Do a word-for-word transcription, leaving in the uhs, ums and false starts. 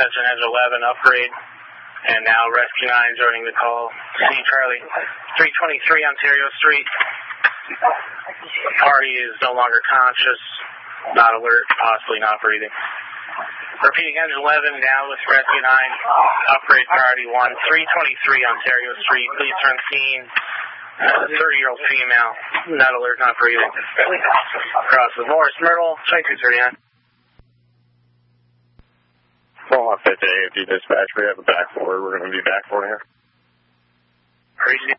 attention, engine eleven, upgrade. And now Rescue nine joining the call. C Charlie, three twenty-three Ontario Street. Party is no longer conscious, not alert, possibly not breathing. Repeating, engine eleven, now with Rescue nine, upgrade priority one, three twenty-three Ontario Street. Please turn scene. thirty-year-old female, not alert, not breathing. Across the Morris Myrtle, twenty-two thirty-nine. Well, fifty A F D dispatch, we have a back forward. We're going to be back for here. Appreciate